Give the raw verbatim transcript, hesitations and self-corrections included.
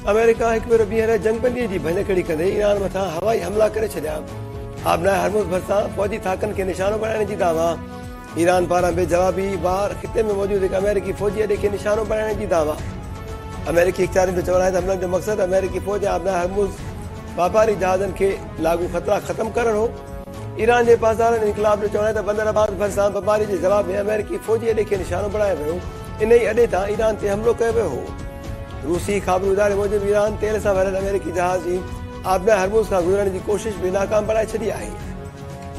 America हिकु भेरो ॿीहर जंग बंदीअ जी भञकड़ी कंदे ईरान मथां हवाई हमला करे छॾिया। आबनाए हरमुज़ भरिसां फ़ौजी थाकनि खे निशानो बणाइण जी दावा। ईरान पारां बेजवाबी वार ख़िते में मौजूदु हिकु अमेरिकी फ़ौजी अॾे खे निशानो बणाइण जी दावा। अमेरिकी इख़्तियारनि जो चवणु आहे त हमलनि जो मक़सदु अमेरिकी फ़ौज आबनाए हरमुज़ वापारी जहाज़नि खे लागू ख़तरा ख़तमु करणु हो। ईरान जे पासारनि इनकलाब जो चवणु आहे त बंदर अब्बास भरिसां बमबारी जे जवाब में अमेरिकी फ़ौजी अॾे खे निशानो बणायो वियो। इन ई अॾे तां ईरान ते हमलो कयो वियो हो। रूसी ख़ाबरू इदारे मूजिबि ईरान तेल सां भरियल अमेरिकी जहाज़ जी आबनाए हरमुज़ खां गुज़रण जी कोशिश बि नाकाम बणाए छॾी आहे।